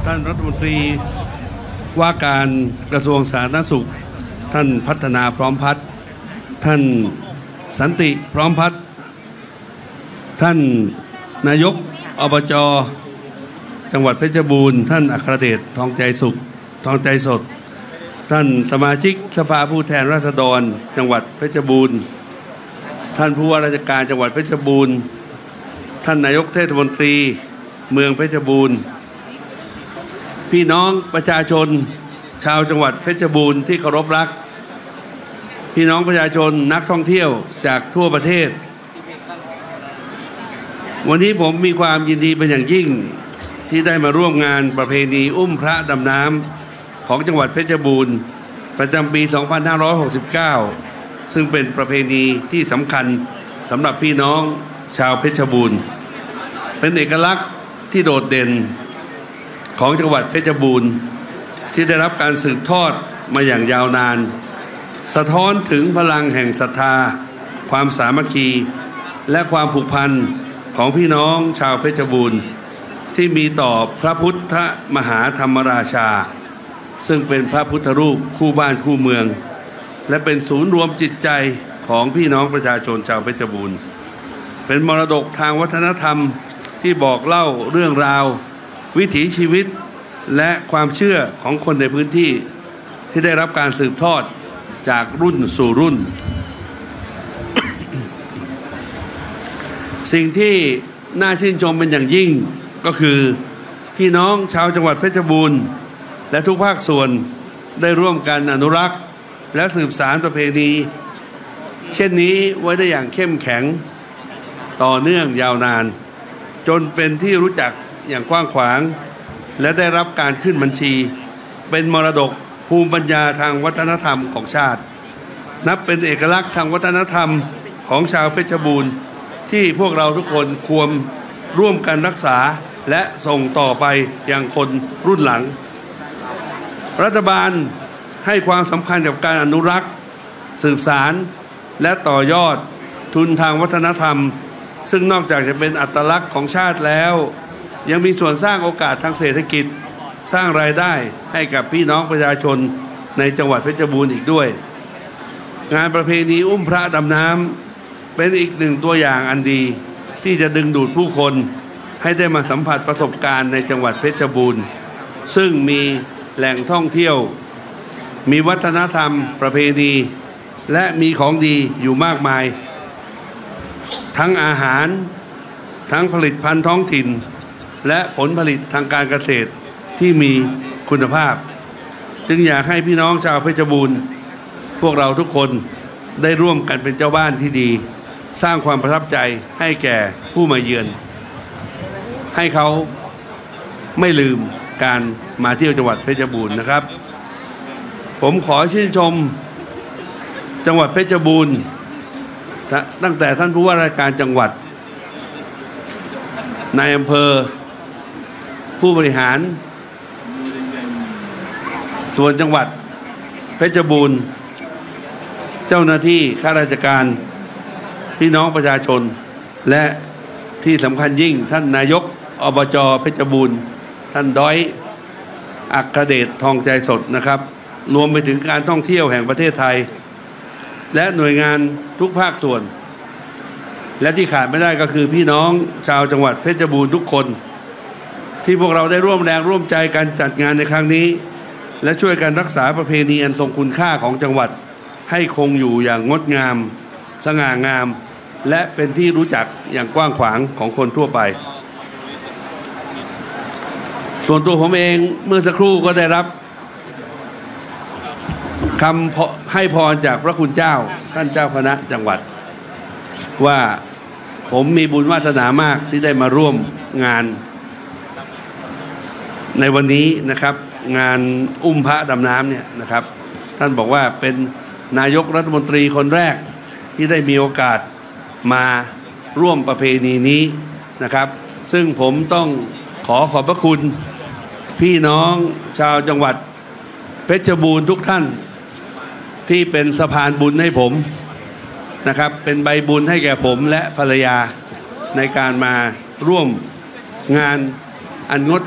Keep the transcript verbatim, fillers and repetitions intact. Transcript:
ท่านรัฐมนตรีว่าการกระทรวงสาธารณสุขท่านพัฒนาพร้อมพัฒน์ท่านสันติพร้อมพัฒน์ท่านนายกอบจ.จังหวัดเพชรบูรณ์ท่านอัครเดชทองใจสุขทองใจสดท่านสมาชิกสภาผู้แทนราษฎรจังหวัดเพชรบูรณ์ท่านผู้ว่าราชการจังหวัดเพชรบูรณ์ท่านนายกเทศมนตรีเมืองเพชรบูรณ์พี่น้องประชาชนชาวจังหวัดเพชรบูรณ์ที่เคารพรักพี่น้องประชาชนนักท่องเที่ยวจากทั่วประเทศวันนี้ผมมีความยินดีเป็นอย่างยิ่งที่ได้มาร่วมงานประเพณีอุ้มพระดำน้ำของจังหวัดเพชรบูรณ์ประจำปี สองพันห้าร้อยหกสิบเก้า ซึ่งเป็นประเพณีที่สำคัญสำหรับพี่น้องชาวเพชรบูรณ์เป็นเอกลักษณ์ที่โดดเด่นของจังหวัดเพชรบูรณ์ที่ได้รับการสืบทอดมาอย่างยาวนานสะท้อนถึงพลังแห่งศรัทธาความสามัคคีและความผูกพันของพี่น้องชาวเพชรบูรณ์ที่มีต่อพระพุทธมหาธรรมราชาซึ่งเป็นพระพุทธรูปคู่บ้านคู่เมืองและเป็นศูนย์รวมจิตใจของพี่น้องประชาชนชาวเพชรบูรณ์เป็นมรดกทางวัฒนธรรมที่บอกเล่าเรื่องราววิถีชีวิตและความเชื่อของคนในพื้นที่ที่ได้รับการสืบทอดจากรุ่นสู่รุ่น สิ่งที่น่าชื่นชมเป็นอย่างยิ่งก็คือพี่น้องชาวจังหวัดเพชรบูรณ์และทุกภาคส่วนได้ร่วมกันอนุรักษ์และสืบสานประเพณีเช่นนี้ไว้ได้อย่างเข้มแข็งต่อเนื่องยาวนานจนเป็นที่รู้จักอย่างกว้างขวางและได้รับการขึ้นบัญชีเป็นมรดกภูมิปัญญาทางวัฒนธรรมของชาตินับเป็นเอกลักษณ์ทางวัฒนธรรมของชาวเพชรบูรณ์ที่พวกเราทุกคนควรร่วมกันรักษาและส่งต่อไปยังคนรุ่นหลังรัฐบาลให้ความสำคัญกับการอนุรักษ์สืบสานและต่อยอดทุนทางวัฒนธรรมซึ่งนอกจากจะเป็นอัตลักษณ์ของชาติแล้วยังมีส่วนสร้างโอกาสทางเศรษฐกิจสร้างรายได้ให้กับพี่น้องประชาชนในจังหวัดเพชรบูรณ์อีกด้วยงานประเพณีอุ้มพระดำน้ำเป็นอีกหนึ่งตัวอย่างอันดีที่จะดึงดูดผู้คนให้ได้มาสัมผัสประสบการณ์ในจังหวัดเพชรบูรณ์ซึ่งมีแหล่งท่องเที่ยวมีวัฒนธรรมประเพณีและมีของดีอยู่มากมายทั้งอาหารทั้งผลิตภัณฑ์ท้องถิ่นและผลผลิตทางการเกษตรที่มีคุณภาพจึงอยากให้พี่น้องชาวเพชรบูรณ์พวกเราทุกคนได้ร่วมกันเป็นเจ้าบ้านที่ดีสร้างความประทับใจให้แก่ผู้มาเยือนให้เขาไม่ลืมการมาเที่ยวจังหวัดเพชรบูรณ์นะครับผมขอชื่นชมจังหวัดเพชรบูรณ์ตั้งแต่ท่านผู้ว่าราชการจังหวัดนายอำเภอผู้บริหารส่วนจังหวัดเพชรบูรณ์เจ้าหน้าที่ข้าราชการพี่น้องประชาชนและที่สำคัญยิ่งท่านนายกอบจ.เพชรบูรณ์ท่านด้อยอัครเดชทองใจสดนะครับรวมไปถึงการท่องเที่ยวแห่งประเทศไทยและหน่วยงานทุกภาคส่วนและที่ขาดไม่ได้ก็คือพี่น้องชาวจังหวัดเพชรบูรณ์ทุกคนที่พวกเราได้ร่วมแรงร่วมใจกันจัดงานในครั้งนี้และช่วยกันรักษาประเพณีอันทรงคุณค่าของจังหวัดให้คงอยู่อย่างงดงามสง่างามและเป็นที่รู้จักอย่างกว้างขวางของคนทั่วไปส่วนตัวผมเองเมื่อสักครู่ก็ได้รับคำให้พรจากพระคุณเจ้าท่านเจ้าคณะจังหวัดว่าผมมีบุญวาสนามากที่ได้มาร่วมงานในวันนี้นะครับงานอุ้มพระดำน้ำเนี่ยนะครับท่านบอกว่าเป็นนายกรัฐมนตรีคนแรกที่ได้มีโอกาสมาร่วมประเพณีนี้นะครับซึ่งผมต้องขอขอบพระคุณพี่น้องชาวจังหวัดเพชรบูรณ์ทุกท่านที่เป็นสะพานบุญให้ผมนะครับเป็นใบบุญให้แก่ผมและภรรยาในการมาร่วมงานอันงด